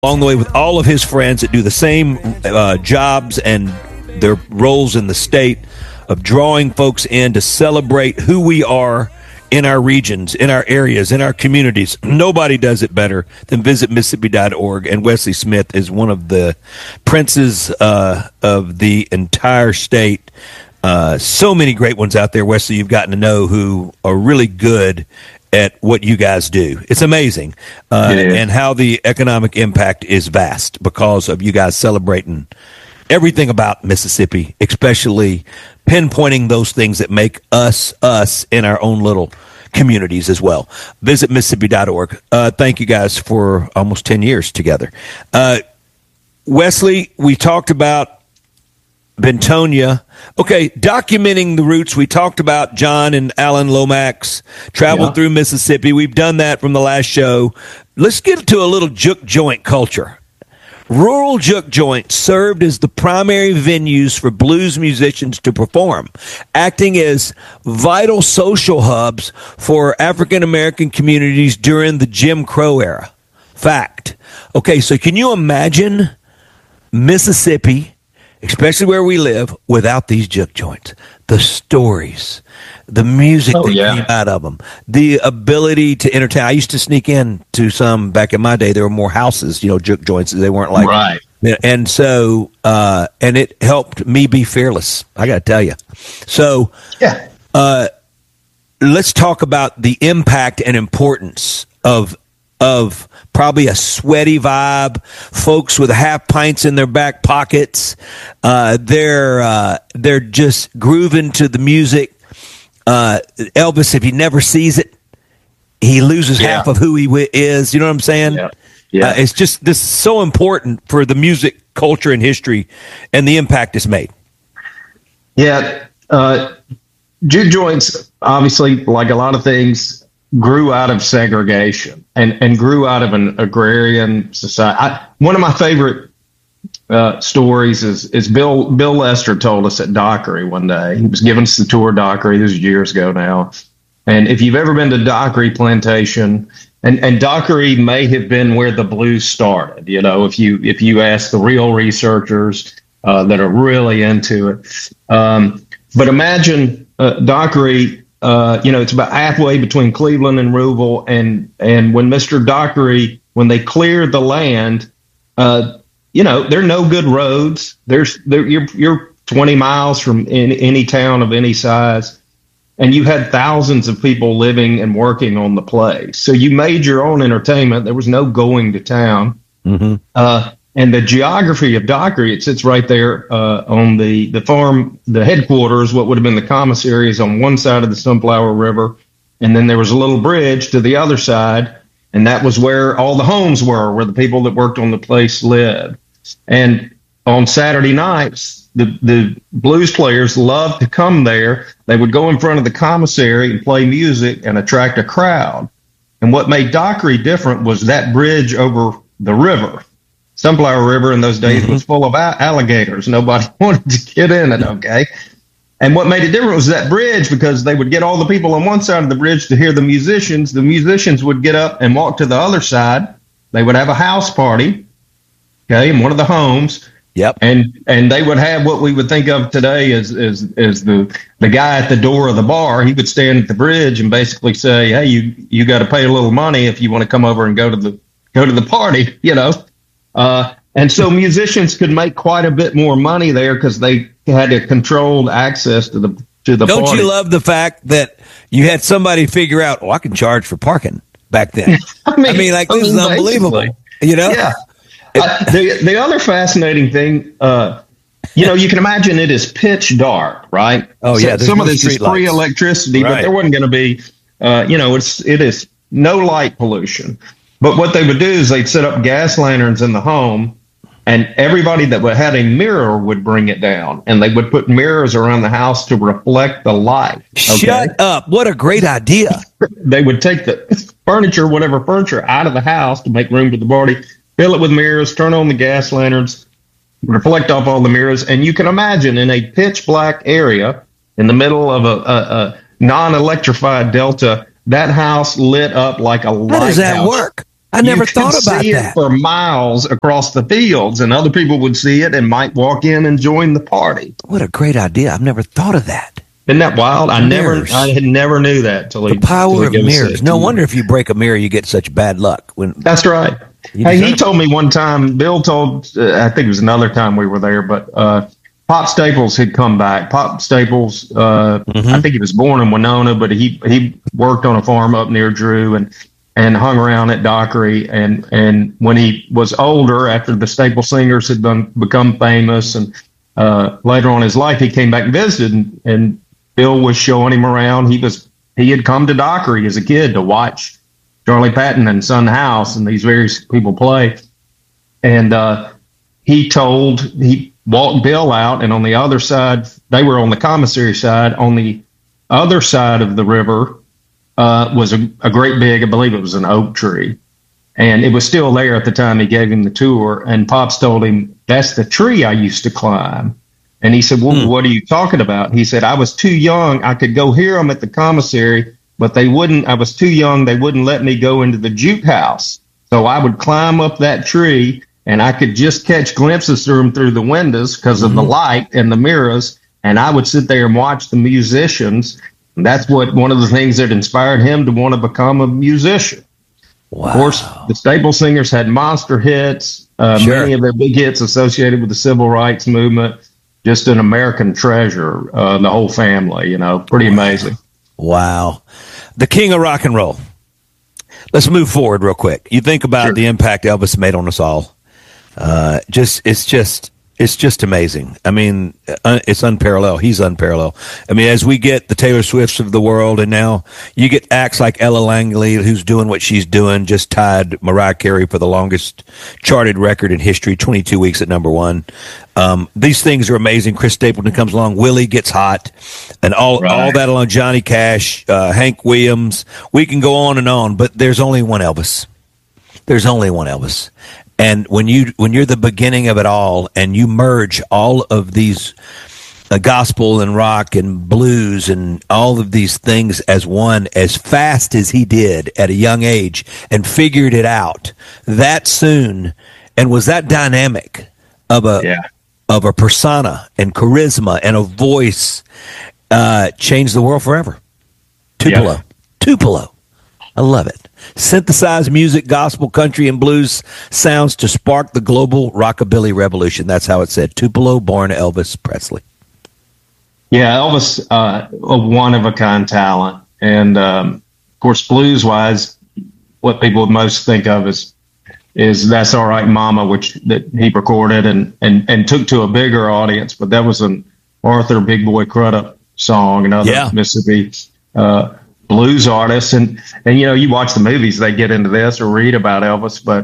along the way with all of his friends that do the same jobs and their roles in the state of drawing folks in to celebrate who we are in our regions, in our areas, in our communities. Nobody does it better than Visit Mississippi.org, and Wesley Smith is one of the princes of the entire state. So many great ones out there, Wesley, you've gotten to know who are really good at what you guys do. It's amazing. And how the economic impact is vast because of you guys celebrating everything about Mississippi, especially pinpointing those things that make us in our own little communities as well. Visit Mississippi.org. Thank you guys for almost 10 years together. Wesley, we talked about Bentonia. Okay, documenting the roots. We talked about John and Alan Lomax traveled through Mississippi. We've done that from the last show. Let's get to a little juke joint culture. Rural juke joints served as the primary venues for blues musicians to perform, acting as vital social hubs for African American communities during the Jim Crow era. Fact. Okay, so can you imagine Mississippi, especially where we live, without these juke joints? The stories, the music that came out of them, the ability to entertain. I used to sneak in to some back in my day. There were more houses, juke joints. They weren't like right. And so, and it helped me be fearless. I got to tell you. So, let's talk about the impact and importance of probably a sweaty vibe, folks with half pints in their back pockets. They're just grooving to the music. Elvis, if he never sees it, he loses half of who he is. You know what I'm saying? Yeah. It's just this is so important for the music culture and history and the impact it's made. Yeah. Juke joints, obviously, like a lot of things, grew out of segregation and grew out of an agrarian society. One of my favorite stories is Bill Lester told us at Dockery one day. He was giving us the tour of Dockery. This was years ago now. And if you've ever been to Dockery Plantation, and Dockery may have been where the blues started, if you ask the real researchers that are really into it. But imagine Dockery. It's about halfway between Cleveland and Rouville, and when Mr. Dockery, when they cleared the land, there are no good roads. You're 20 miles from any town of any size, and you had thousands of people living and working on the place. So you made your own entertainment. There was no going to town. Mm-hmm. And the geography of Dockery, it sits right there on the farm, the headquarters, what would have been the commissary is on one side of the Sunflower River. And then there was a little bridge to the other side. And that was where all the homes were, where the people that worked on the place lived. And on Saturday nights, the blues players loved to come there. They would go in front of the commissary and play music and attract a crowd. And what made Dockery different was that bridge over the river. Sunflower River in those days was full of alligators. Nobody wanted to get in it, okay? And what made it different was that bridge, because they would get all the people on one side of the bridge to hear the musicians. The musicians would get up and walk to the other side. They would have a house party, okay, in one of the homes. Yep. And they would have what we would think of today as the guy at the door of the bar. He would stand at the bridge and basically say, "Hey, you got to pay a little money if you want to come over and go to the party," And so musicians could make quite a bit more money there because they had a controlled access to the Don't party. you love the fact that you had somebody figure out, I can charge for parking back then? I mean, this is unbelievable. Yeah. The other fascinating thing, you can imagine it is pitch dark, right? Oh, yeah. Some of this is free electricity, but there wasn't going to be, it is no light pollution. But what they would do is they'd set up gas lanterns in the home, and everybody that had a mirror would bring it down, and they would put mirrors around the house to reflect the light. Okay? Shut up. What a great idea. They would take the whatever furniture, out of the house to make room for the party, fill it with mirrors, turn on the gas lanterns, reflect off all the mirrors. And you can imagine in a pitch black area in the middle of a non-electrified delta, that house lit up like a lighthouse. How does that work? I never thought could about see that. it for miles across the fields, and other people would see it and might walk in and join the party. What a great idea. I've never thought of that. Isn't that wild? I Mirrors. never knew that till The power of mirrors. No wonder if you break a mirror, you get such bad luck. That's right. Hey, he told me one time, Bill told, I think it was another time we were there, but Pop Staples had come back. Pop Staples, I think he was born in Winona, but he worked on a farm up near Drew and hung around at Dockery. And when he was older, after the Staple Singers had become famous, and later on in his life, he came back and visited, and Bill was showing him around. He had come to Dockery as a kid to watch Charlie Patton and Son House and these various people play. And he walked Bill out, and on the other side, they were on the commissary side. On the other side of the river was a great big, I believe it was an oak tree. And it was still there at the time he gave him the tour. And Pops told him, "That's the tree I used to climb." And he said, "Well, what are you talking about?" He said, "I was too young. I could go hear them at the commissary, but they wouldn't. I was too young. They wouldn't let me go into the juke house. So I would climb up that tree, and I could just catch glimpses of them through the windows because of the light and the mirrors. And I would sit there and watch the musicians. And that's one of the things that inspired him to want to become a musician." Wow. Of course, the Staple Singers had monster hits, many of their big hits associated with the civil rights movement. Just an American treasure, the whole family, pretty amazing. Wow. The king of rock and roll. Let's move forward real quick. You think about the impact Elvis made on us all. It's just amazing. I mean, it's unparalleled. He's unparalleled. I mean, as we get the Taylor Swifts of the world, and now you get acts like Ella Langley, who's doing what she's doing, just tied Mariah Carey for the longest charted record in history, 22 weeks at number one. These things are amazing. Chris Stapleton comes along, Willie gets hot, and all that along, Johnny Cash, Hank Williams. We can go on, but there's only one Elvis. There's only one Elvis. And when you're the beginning of it all, and you merge all of these gospel and rock and blues and all of these things as one, as fast as he did at a young age, and figured it out that soon, and was that dynamic of a persona and charisma and a voice, changed the world forever. Tupelo. I love it. Synthesized music, gospel, country, and blues sounds to spark the global rockabilly revolution. That's how it said. Tupelo, born Elvis Presley. Yeah, Elvis, a one-of-a-kind talent. And, of course, blues-wise, what people would most think of is That's All Right Mama, that he recorded and took to a bigger audience. But that was an Arthur Big Boy Crudup song, another Mississippi blues artists, and you watch the movies, they get into this or read about Elvis, but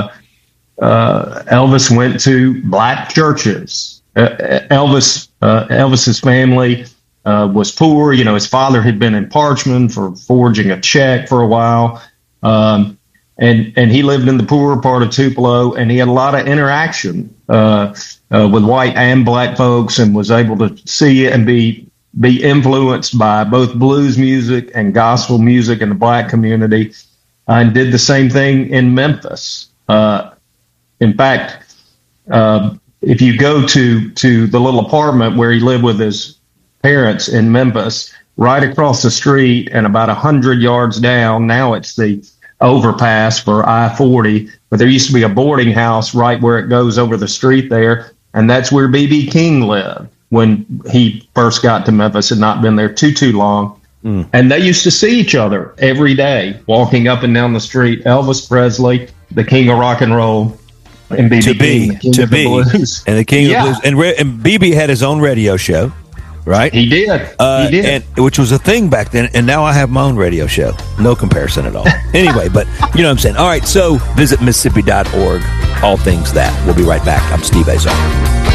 Elvis went to black churches. Elvis's family was poor. His father had been in Parchman for forging a check for a while, and he lived in the poorer part of Tupelo, and he had a lot of interaction with white and black folks, and was able to see and be influenced by both blues music and gospel music in the black community, and did the same thing in Memphis. In fact, if you go to the little apartment where he lived with his parents in Memphis, right across the street and about 100 yards down, now it's the overpass for I-40, but there used to be a boarding house right where it goes over the street there, and that's where B.B. King lived when he first got to Memphis, had not been there too long. And they used to see each other every day, walking up and down the street. Elvis Presley, the king of rock and roll, and B.B. King, the king of the blues. And the king of blues. And B.B. had his own radio show, right? He did. Which was a thing back then. And now I have my own radio show. No comparison at all. Anyway, but you know what I'm saying. All right, so visit Mississippi.org, all things that. We'll be right back. I'm Steve Azar.